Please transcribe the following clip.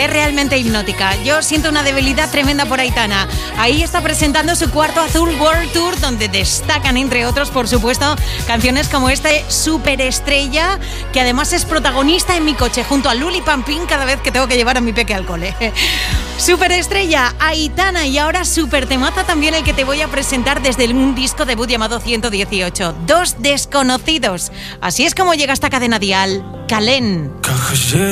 es realmente hipnótica. Yo siento una debilidad tremenda por Aitana. Ahí está presentando su cuarto Azul World Tour, donde destacan, entre otros, por supuesto, canciones como este Superestrella, que además es protagonista en mi coche junto a Luli Pampín cada vez que tengo que llevar a mi peque al cole. Superestrella, Aitana, y ahora super temaza también el que te voy a presentar desde un disco debut llamado 118, Dos Desconocidos. Así es como llega esta cadena dial, Calén.